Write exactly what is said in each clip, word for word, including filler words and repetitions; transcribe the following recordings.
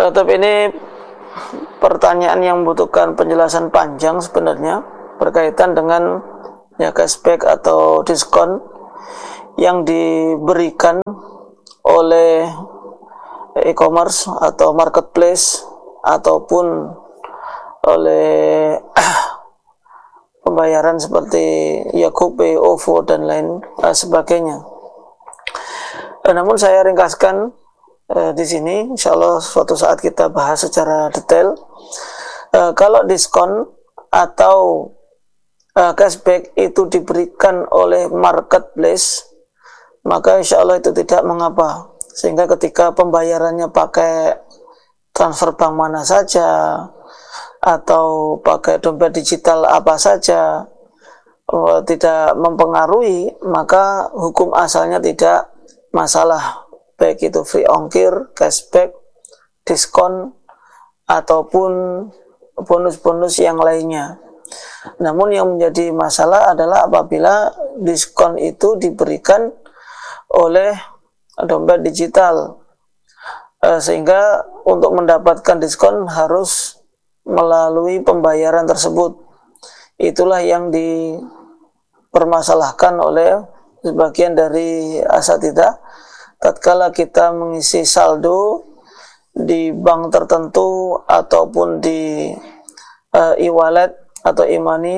Uh, tapi ini pertanyaan yang membutuhkan penjelasan panjang sebenarnya berkaitan dengan ya cashback atau diskon yang diberikan oleh e-commerce atau marketplace ataupun oleh pembayaran seperti ya GoPay, OVO dan lain uh, sebagainya. Uh, namun saya ringkaskan uh, di sini, insya Allah suatu saat kita bahas secara detail. Uh, kalau diskon atau uh, cashback itu diberikan oleh marketplace, maka insya Allah itu tidak mengapa. Sehingga ketika pembayarannya pakai transfer bank mana saja atau pakai dompet digital apa saja oh, tidak mempengaruhi, maka hukum asalnya tidak masalah, baik itu free ongkir, cashback, diskon ataupun bonus-bonus yang lainnya. Namun yang menjadi masalah adalah apabila diskon itu diberikan oleh dompet digital, sehingga untuk mendapatkan diskon harus melalui pembayaran tersebut. Itulah yang dipermasalahkan oleh sebagian dari asatidzah. Tatkala kita mengisi saldo di bank tertentu ataupun di uh, e-wallet atau e-money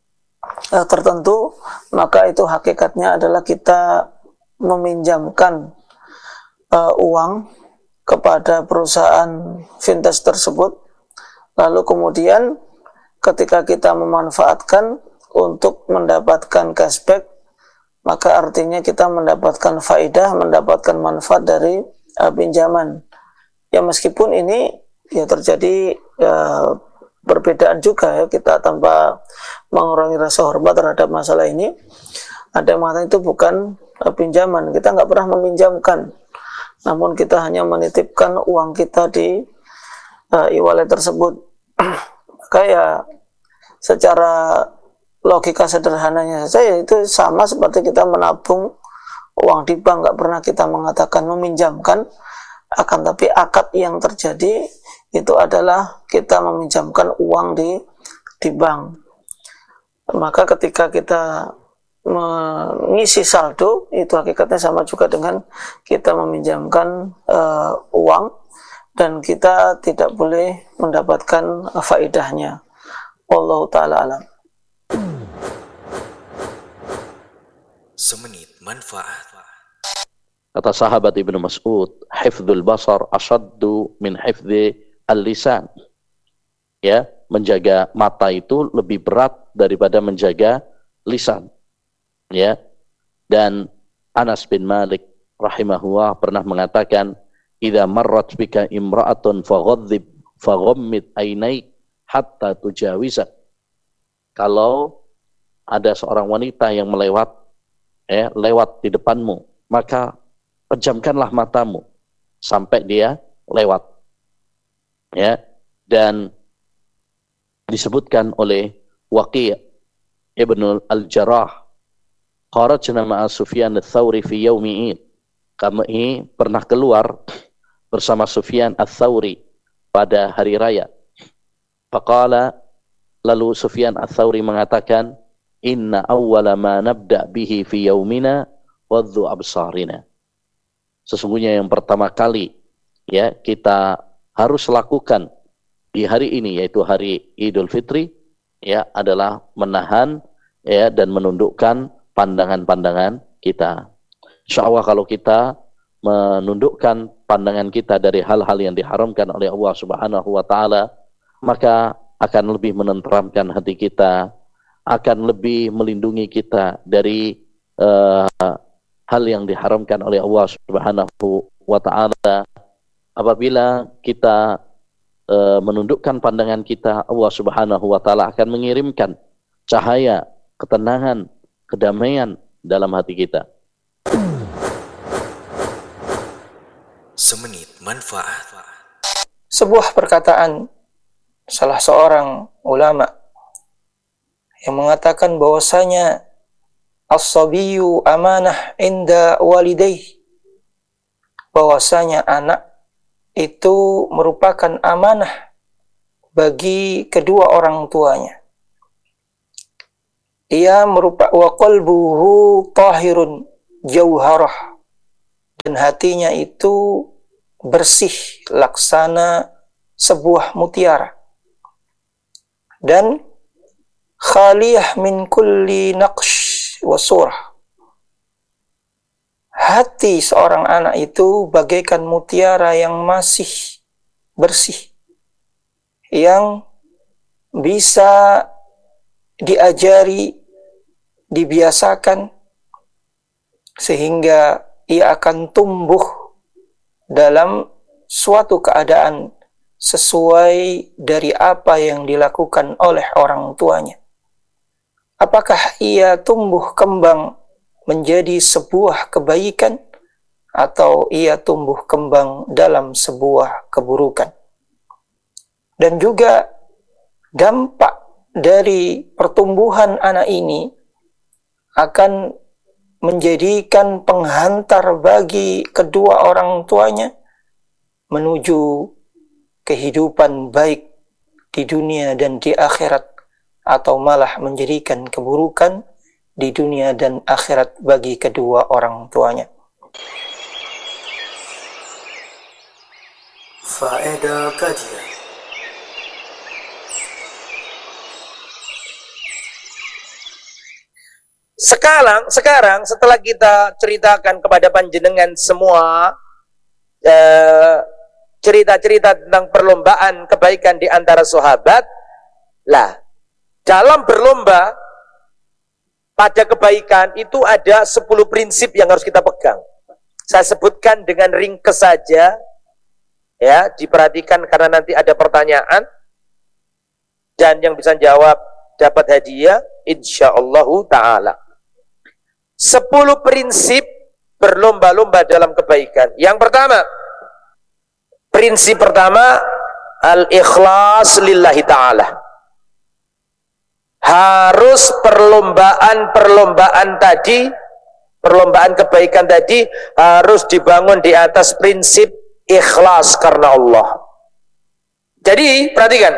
uh, tertentu, maka itu hakikatnya adalah kita meminjamkan uh, uang kepada perusahaan fintech tersebut, lalu kemudian ketika kita memanfaatkan untuk mendapatkan cashback, maka artinya kita mendapatkan faedah, mendapatkan manfaat dari uh, pinjaman. Ya meskipun ini ya terjadi uh, perbedaan juga ya, kita tanpa mengurangi rasa hormat terhadap masalah ini. Ada yang mengatakan itu bukan uh, pinjaman, kita nggak pernah meminjamkan, namun kita hanya menitipkan uang kita di uh, e-wallet tersebut. Kayak secara logika sederhananya saja itu sama seperti kita menabung uang di bank, nggak pernah kita mengatakan meminjamkan, akan tapi akad yang terjadi itu adalah kita meminjamkan uang di di bank. Maka ketika kita mengisi saldo, itu hakikatnya sama juga dengan kita meminjamkan uh, uang, dan kita tidak boleh mendapatkan uh, faedahnya. Wallahu ta'ala alam. Semenit manfaat. Kata sahabat Ibnu Mas'ud, hifdzul basar asyaddu min hifdzi al-lisan. Ya, menjaga mata itu lebih berat daripada menjaga lisan. Ya. Dan Anas bin Malik rahimahullah pernah mengatakan, "Idza marrat bika imra'atun faghadhib faghammid ainaik hatta tujawizak." Kalau ada seorang wanita yang melewat eh lewat di depanmu, maka pejamkanlah matamu sampai dia lewat. Ya. Dan disebutkan oleh Waqi' Ibnu Al-Jarrah, kharajna ma'a Sufyan ats-Tsauri fi yaumi Id. Kami pernah keluar bersama Sufyan ats-Tsauri pada hari raya. Faqala, lalu Sufyan ats-Tsauri mengatakan, "Inna awwala ma nabda bihi fi yaumina waddu absarina." Sesungguhnya yang pertama kali ya kita harus lakukan di hari ini, yaitu hari Idul Fitri, ya adalah menahan ya dan menundukkan pandangan-pandangan kita. Insya Allah kalau kita menundukkan pandangan kita dari hal-hal yang diharamkan oleh Allah Subhanahu wa Ta'ala, maka akan lebih menenteramkan hati kita, akan lebih melindungi kita dari uh, hal yang diharamkan oleh Allah Subhanahu wa Ta'ala. Apabila kita uh, menundukkan pandangan kita, Allah Subhanahu wa Ta'ala akan mengirimkan cahaya, ketenangan, kedamaian dalam hati kita. Semenit manfaat. Sebuah perkataan salah seorang ulama yang mengatakan bahwasanya as-sabiyyu amanah inda walidayh, bahwasanya anak itu merupakan amanah bagi kedua orang tuanya. Ia merupakan wa qalbuhu tahirun jauharah, dan hatinya itu bersih laksana sebuah mutiara, dan khaliyah min kulli naqsh wa surah. Hati seorang anak itu bagaikan mutiara yang masih bersih, yang bisa diajari, dibiasakan, sehingga ia akan tumbuh dalam suatu keadaan sesuai dari apa yang dilakukan oleh orang tuanya. Apakah ia tumbuh kembang menjadi sebuah kebaikan, atau ia tumbuh kembang dalam sebuah keburukan. Dan juga dampak dari pertumbuhan anak ini akan menjadikan penghantar bagi kedua orang tuanya menuju kehidupan baik di dunia dan di akhirat, atau malah menjadikan keburukan di dunia dan akhirat bagi kedua orang tuanya. Faedah kajian. Sekarang, sekarang setelah kita ceritakan kepada panjenengan semua eh, cerita-cerita tentang perlombaan kebaikan di antara sahabat, lah dalam berlomba pada kebaikan itu ada sepuluh prinsip yang harus kita pegang. Saya sebutkan dengan ringkes saja, ya, diperhatikan karena nanti ada pertanyaan dan yang bisa jawab dapat hadiah insyaallah taala. Sepuluh prinsip berlomba-lomba dalam kebaikan. Yang pertama, prinsip pertama, al-ikhlas lillahi ta'ala. Harus perlombaan-perlombaan tadi, perlombaan kebaikan tadi harus dibangun di atas prinsip ikhlas karena Allah. Jadi, perhatikan.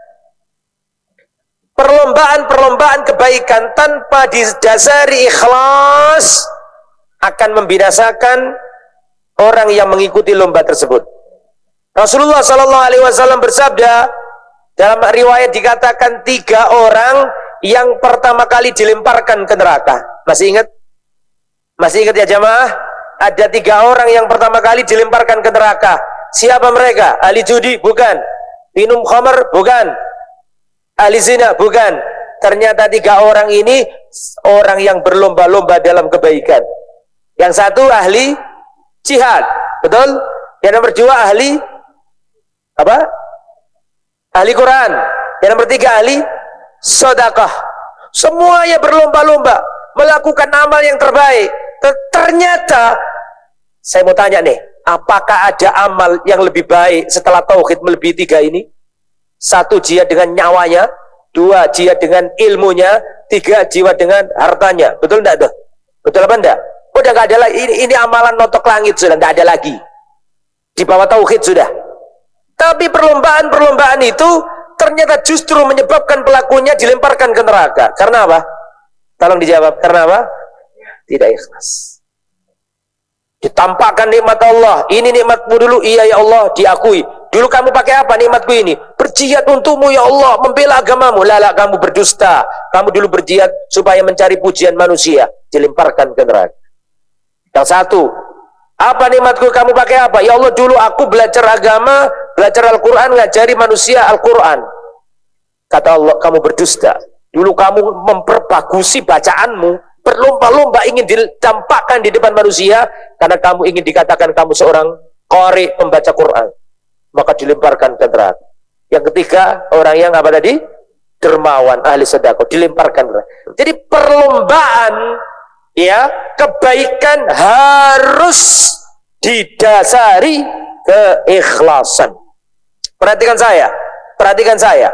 Perlombaan-perlombaan kebaikan tanpa didasari ikhlas akan membinasakan orang yang mengikuti lomba tersebut. Rasulullah Shallallahu Alaihi Wasallam bersabda, dalam riwayat dikatakan tiga orang yang pertama kali dilemparkan ke neraka. Masih ingat? Masih ingat ya jamaah? Ada tiga orang yang pertama kali dilemparkan ke neraka. Siapa mereka? Ahli judi? Bukan. Minum khamar? Bukan. Ahli zina? Bukan. Ternyata tiga orang ini orang yang berlomba-lomba dalam kebaikan. Yang satu ahli jihad, betul? Yang nomor dua ahli apa? Ahli Quran. Yang nomor tiga ahli sedekah. Semuanya berlomba-lomba melakukan amal yang terbaik. Ternyata saya mau tanya nih, apakah ada amal yang lebih baik setelah tauhid melebihi tiga ini? Satu, jihad dengan nyawanya. Dua, jihad dengan ilmunya. Tiga, jiwa dengan hartanya. Betul enggak tuh? Betul apa enggak? Udah enggak ada lagi. Ini, ini amalan notok langit sudah enggak ada lagi. Di bawah tauhid sudah. Tapi perlombaan-perlombaan itu ternyata justru menyebabkan pelakunya dilemparkan ke neraka. Karena apa? Tolong dijawab. Karena apa? Tidak ikhlas. Ditampakkan nikmat Allah. Ini nikmatmu dulu. Iya ya Allah, diakui. Dulu kamu pakai apa nikmatku ini? Berjihad untukmu ya Allah, membela agamamu. Lala, kamu berdusta. Kamu dulu berjihad supaya mencari pujian manusia. Dilemparkan ke neraka. Yang satu, apa nikmatku, kamu pakai apa? Ya Allah, dulu aku belajar agama, belajar Al-Quran, ngajari manusia Al-Quran. Kata Allah, kamu berdusta. Dulu kamu memperbagusi bacaanmu, berlomba-lomba ingin ditampakkan di depan manusia, karena kamu ingin dikatakan kamu seorang qari, pembaca Quran. Maka dilemparkan ke neraka. Yang ketiga, orang yang apa tadi? Dermawan, ahli sedekah, dilemparkan ke neraka. Jadi perlombaan, ya, kebaikan harus didasari keikhlasan. Perhatikan saya, perhatikan saya.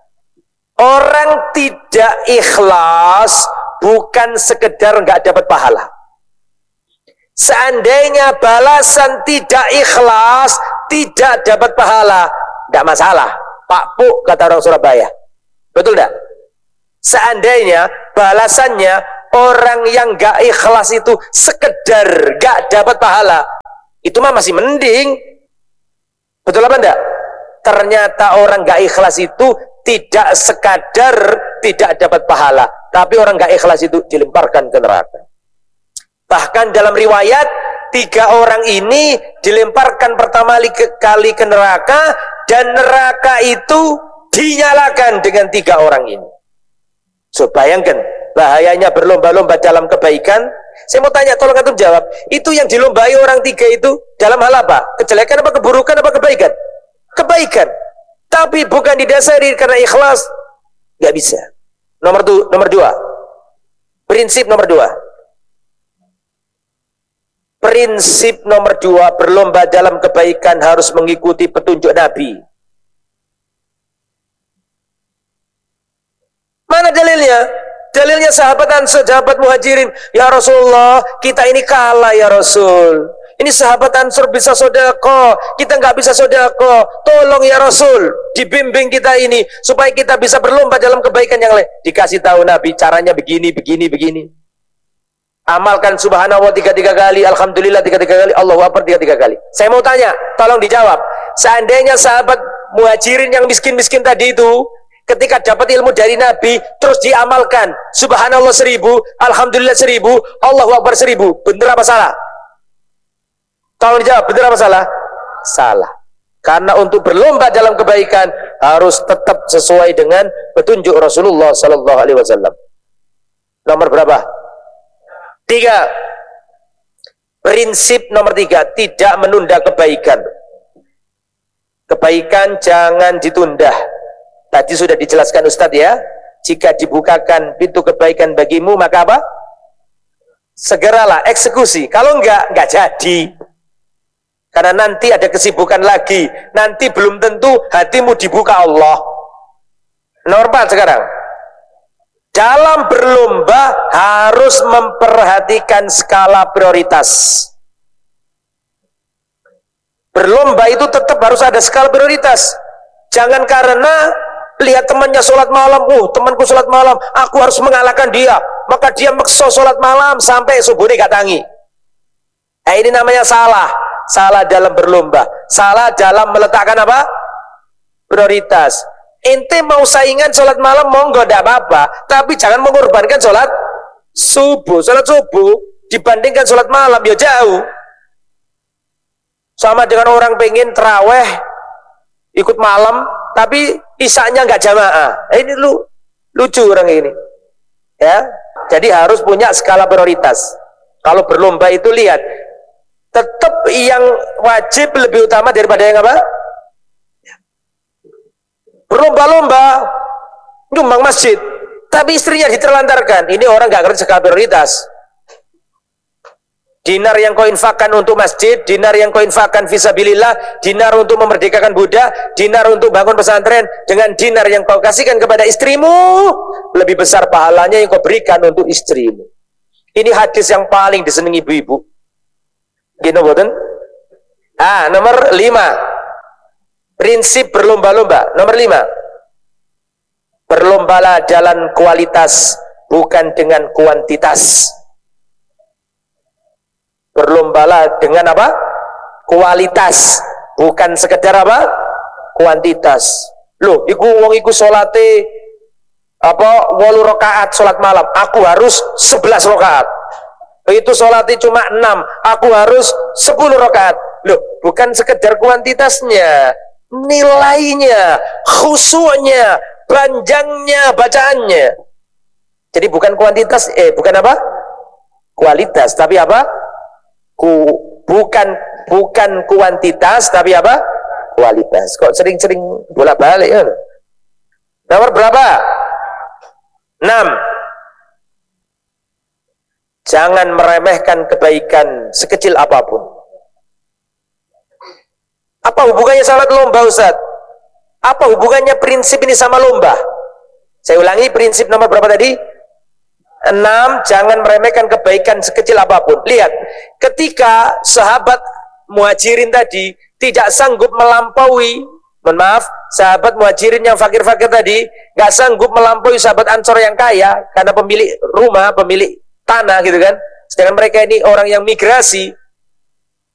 Orang tidak ikhlas bukan sekedar nggak dapat pahala. Seandainya balasan tidak ikhlas, tidak dapat pahala, tidak masalah. Pak Puk, kata orang Surabaya. Betul tidak? Seandainya balasannya orang yang gak ikhlas itu sekedar gak dapat pahala, itu mah masih mending. Betul apa enggak? Ternyata orang gak ikhlas itu tidak sekadar tidak dapat pahala, tapi orang gak ikhlas itu dilemparkan ke neraka. Bahkan dalam riwayat, tiga orang ini dilemparkan pertama kali ke neraka, dan neraka itu dinyalakan dengan tiga orang ini. So, bayangkan bahayanya berlomba-lomba dalam kebaikan. Saya mau tanya, tolong antum jawab, itu yang dilombai orang tiga itu dalam hal apa? Kejelekan apa keburukan apa kebaikan? Kebaikan. Tapi bukan didasari karena ikhlas. Gak bisa. Nomor, tu, nomor dua. Prinsip nomor dua. Prinsip nomor dua, berlomba dalam kebaikan harus mengikuti petunjuk Nabi. Mana dalilnya? Dalilnya sahabat Ansor, sahabat Muhajirin. Ya Rasulullah, kita ini kalah ya Rasul. Ini sahabat Ansor bisa sodako, kita nggak bisa sodako. Tolong ya Rasul, dibimbing kita ini supaya kita bisa berlomba dalam kebaikan yang lain. Dikasih tahu Nabi caranya begini, begini, begini. Amalkan subhanallah tiga-tiga kali, alhamdulillah tiga-tiga kali, Allahu Akbar tiga-tiga kali. Saya mau tanya, tolong dijawab. Seandainya sahabat Muhajirin yang miskin-miskin tadi itu, ketika dapat ilmu dari Nabi, terus diamalkan, subhanallah seribu, alhamdulillah seribu, Allahu Akbar seribu, bener apa salah? Tolong dijawab, bener apa salah? Salah. Karena untuk berlomba dalam kebaikan harus tetap sesuai dengan petunjuk Rasulullah Sallallahu Alaihi Wasallam. Nomor berapa? Tiga. Prinsip nomor tiga, tidak menunda kebaikan. Kebaikan jangan ditunda. Tadi sudah dijelaskan Ustadz ya, jika dibukakan pintu kebaikan bagimu, maka apa? Segeralah eksekusi. Kalau enggak, enggak jadi. Karena nanti ada kesibukan lagi. Nanti belum tentu hatimu dibuka Allah. Nomor empat sekarang. Dalam berlomba harus memperhatikan skala prioritas. Berlomba itu tetap harus ada skala prioritas. Jangan karena lihat temannya sholat malam, uh temanku sholat malam, aku harus mengalahkan dia, maka dia maksa sholat malam sampai subuh ini gak tangi. Nah, ini namanya salah. Salah dalam berlomba, salah dalam meletakkan apa? Prioritas. Ente mau saingan sholat malam, monggo gak apa-apa, tapi jangan mengorbankan sholat subuh. Sholat subuh dibandingkan sholat malam, ya jauh. Sama dengan orang pengen terawih ikut malam, tapi isaknya nggak jamaah. Eh, ini lu lucu orang ini, ya. Jadi harus punya skala prioritas. Kalau berlomba itu lihat, tetap yang wajib lebih utama daripada yang apa? Berlomba-lomba nyumbang masjid, tapi istrinya diterlantarkan. Ini orang nggak ngerti skala prioritas. Dinar yang kau infakkan untuk masjid, dinar yang kau infakkan fisabilillah, dinar untuk memerdekakan budak, dinar untuk bangun pesantren, dengan dinar yang kau kasihkan kepada istrimu, lebih besar pahalanya yang kau berikan untuk istrimu. Ini hadis yang paling disenangi ibu-ibu. Gitu boten? Ah, nomor lima. Prinsip berlomba-lomba. Nomor lima. Berlombalah dalam kualitas, bukan dengan kuantitas. Berlombalah dengan apa? Kualitas, bukan sekedar apa? Kuantitas. Loh, iku wong iku salate apa wolu rakaat salat malam, aku harus sebelas rakaat. Itu salatnya cuma enam, aku harus sepuluh rakaat. Loh, bukan sekedar kuantitasnya, nilainya, khusyuknya, panjangnya bacaannya. Jadi bukan kuantitas, eh bukan apa? Kualitas, tapi apa? Ku, bukan bukan kuantitas tapi apa? Kualitas. Kok sering-sering bolak-balik ya? Nomor berapa? enam. Jangan meremehkan kebaikan sekecil apapun. Apa hubungannya salat lomba, Ustaz? Apa hubungannya prinsip ini sama lomba? Saya ulangi, prinsip nomor berapa tadi? Enam, jangan meremehkan kebaikan sekecil apapun. Lihat, ketika sahabat Muhajirin tadi tidak sanggup melampaui, mohon maaf, sahabat muhajirin yang fakir-fakir tadi, nggak sanggup melampaui sahabat Ansor yang kaya, karena pemilik rumah, pemilik tanah gitu kan. Sedangkan mereka ini orang yang migrasi,